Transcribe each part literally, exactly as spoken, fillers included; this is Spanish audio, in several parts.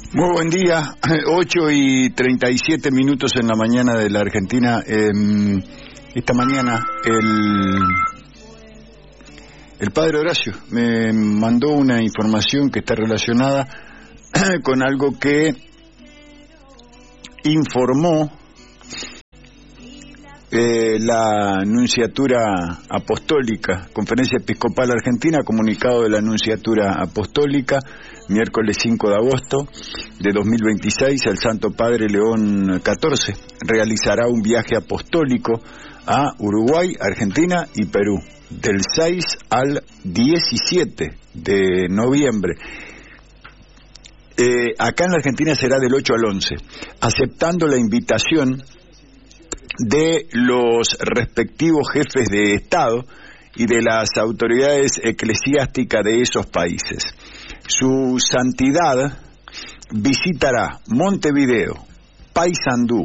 Muy buen día, ocho y treinta y siete minutos en la mañana de la Argentina. Eh, esta mañana el, el padre Horacio me mandó una información que está relacionada con algo que informó eh, la Nunciatura Apostólica, Conferencia Episcopal Argentina, comunicado de la Nunciatura Apostólica, miércoles cinco de agosto de dos mil veintiséis, el Santo Padre León catorce realizará un viaje apostólico a Uruguay, Argentina y Perú, del seis al diecisiete de noviembre. Eh, acá en la Argentina será del ocho al once, aceptando la invitación de los respectivos jefes de Estado y de las autoridades eclesiásticas de esos países. Su santidad visitará Montevideo, Paysandú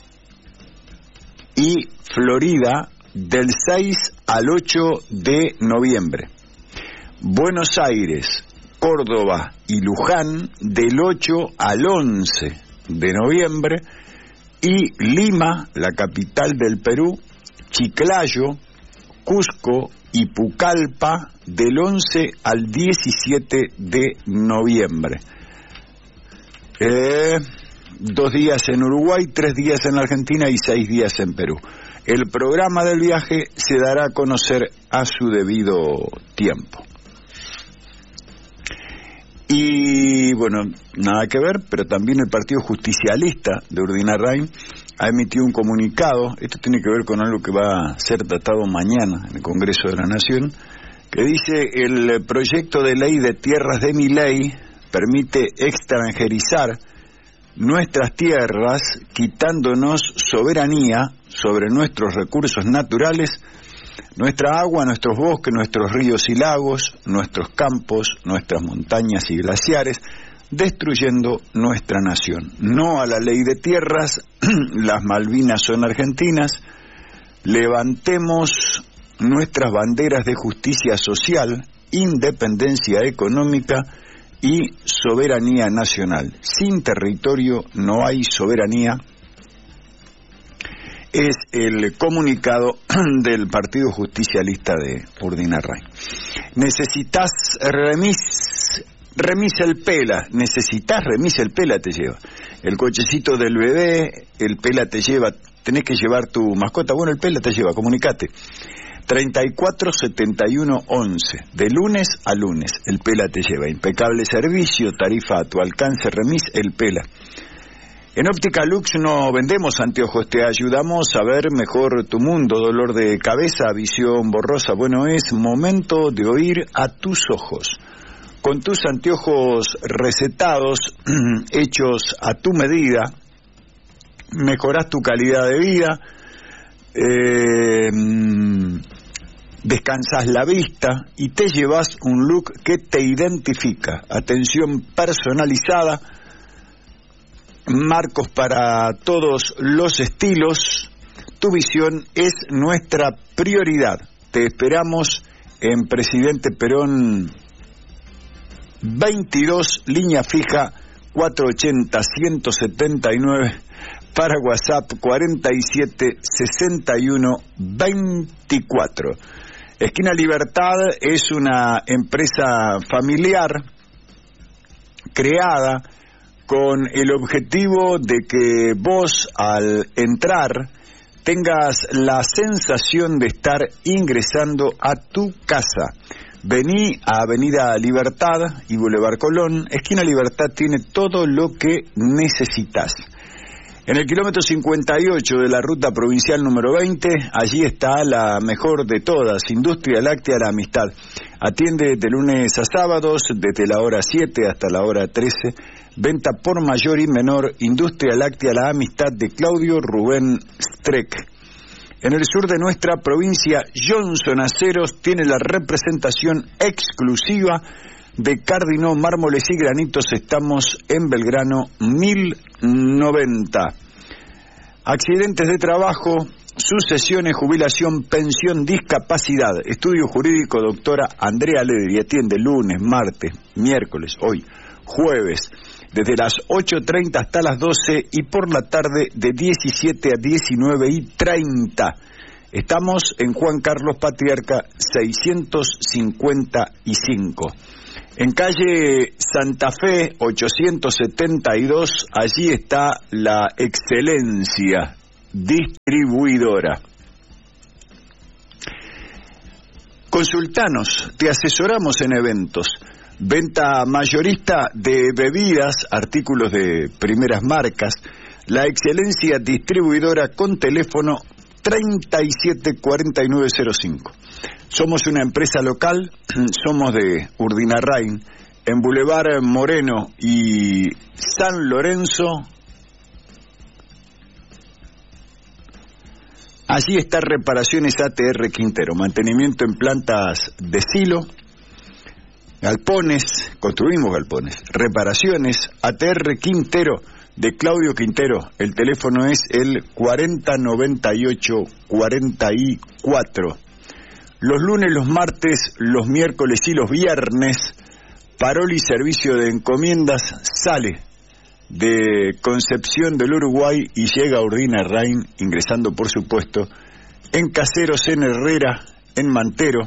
y Florida del seis al ocho de noviembre. Buenos Aires, Córdoba y Luján del ocho al once de noviembre. Y Lima, la capital del Perú, Chiclayo, Cusco y Pucallpa del once al diecisiete de noviembre. Eh, dos días en Uruguay, tres días en Argentina y seis días en Perú. El programa del viaje se dará a conocer a su debido tiempo. Y bueno, nada que ver, pero también el Partido Justicialista de Urdinarrain ha emitido un comunicado. Esto tiene que ver con algo que va a ser tratado mañana en el Congreso de la Nación, que dice: el proyecto de ley de tierras de Milei permite extranjerizar nuestras tierras, quitándonos soberanía sobre nuestros recursos naturales, nuestra agua, nuestros bosques, nuestros ríos y lagos, nuestros campos, nuestras montañas y glaciares, destruyendo nuestra nación. No a la ley de tierras, las Malvinas son argentinas, levantemos nuestras banderas de justicia social, independencia económica y soberanía nacional. Sin territorio no hay soberanía. Es el comunicado del Partido Justicialista de Urdinarrain. Necesitas remis, remis el pela, necesitas remis el pela te lleva. El cochecito del bebé, el pela te lleva, tenés que llevar tu mascota, bueno, el pela te lleva, comunicate. treinta y cuatro setenta y uno once, de lunes a lunes, el pela te lleva. Impecable servicio, tarifa a tu alcance, remis el pela. En Óptica Lux no vendemos anteojos, te ayudamos a ver mejor tu mundo. Dolor de cabeza, visión borrosa, bueno, es momento de oír a tus ojos. Con tus anteojos recetados, hechos a tu medida, mejorás tu calidad de vida, eh, descansas la vista y te llevas un look que te identifica. Atención personalizada, marcos para todos los estilos. Tu visión es nuestra prioridad. Te esperamos en Presidente Perón veintidós, línea fija cuatrocientos ochenta, ciento setenta y nueve, para WhatsApp cuarenta y siete sesenta y uno veinticuatro. Esquina Libertad es una empresa familiar creada con el objetivo de que vos al entrar tengas la sensación de estar ingresando a tu casa. Vení a Avenida Libertad y Boulevard Colón. Esquina Libertad tiene todo lo que necesitas. En el kilómetro cincuenta y ocho de la ruta provincial número veinte, allí está la mejor de todas, Industria Láctea La Amistad. Atiende de lunes a sábados, desde la hora siete hasta la hora trece. Venta por mayor y menor, Industria Láctea La Amistad de Claudio Rubén Streck. En el sur de nuestra provincia, Johnson Aceros tiene la representación exclusiva de Cardinó Mármoles y Granitos. Estamos en Belgrano mil noventa. Accidentes de trabajo, sucesiones, jubilación, pensión, discapacidad. Estudio jurídico, doctora Andrea Ledri. Atiende lunes, martes, miércoles, hoy, jueves, desde las ocho treinta hasta las doce y por la tarde de diecisiete a diecinueve y treinta. Estamos en Juan Carlos Patriarca seiscientos cincuenta y cinco. En calle Santa Fe ochocientos setenta y dos, allí está la Excelencia Distribuidora. Consultanos, te asesoramos en eventos. Venta mayorista de bebidas, artículos de primeras marcas. La Excelencia Distribuidora con teléfono treinta y siete cuarenta y nueve cero cinco. Somos una empresa local, somos de Urdinarrain, en Boulevard Moreno y San Lorenzo. Allí está Reparaciones A T R Quintero, mantenimiento en plantas de silo, galpones, construimos galpones, reparaciones, A T R Quintero, de Claudio Quintero. El teléfono es el cuarenta noventa y ocho cuarenta y cuatro. Los lunes, los martes, los miércoles y los viernes, Paroli Servicio de Encomiendas sale de Concepción del Uruguay y llega a Urdinarrain, ingresando por supuesto en Caseros, en Herrera, en Mantero,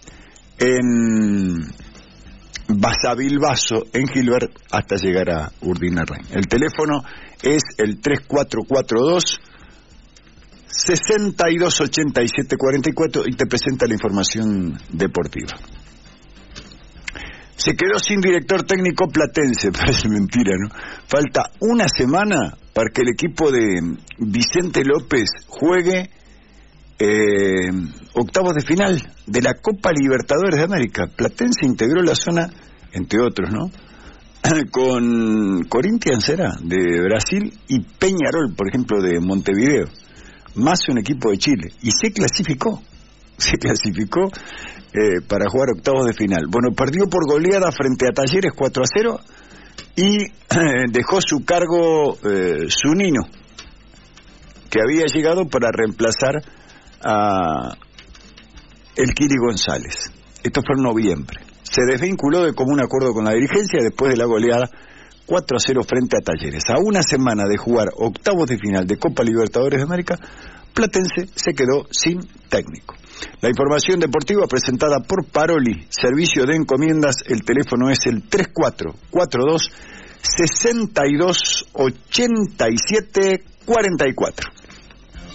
en Basavilbaso, en Gilbert, hasta llegar a Urdinarrain. El teléfono es el tres cuatro cuatro dos, seis dos ocho siete cuatro cuatro y te presenta la información deportiva. Se quedó sin director técnico Platense, parece mentira, ¿no? Falta una semana para que el equipo de Vicente López juegue eh, octavos de final de la Copa Libertadores de América. Platense integró la zona, entre otros, ¿no? Con Corinthians, era, de Brasil, y Peñarol, por ejemplo, de Montevideo, más un equipo de Chile, y se clasificó, se clasificó eh, para jugar octavos de final. Bueno, perdió por goleada frente a Talleres cuatro a cero y eh, dejó su cargo eh, Zunino, que había llegado para reemplazar a el Kili González. Esto fue en noviembre. Se desvinculó de común acuerdo con la dirigencia después de la goleada cuatro a cero frente a Talleres. A una semana de jugar octavos de final de Copa Libertadores de América, Platense se quedó sin técnico. La información deportiva presentada por Paroli, Servicio de Encomiendas. El teléfono es el tres cuatro cuatro dos, seis dos ocho siete cuatro cuatro.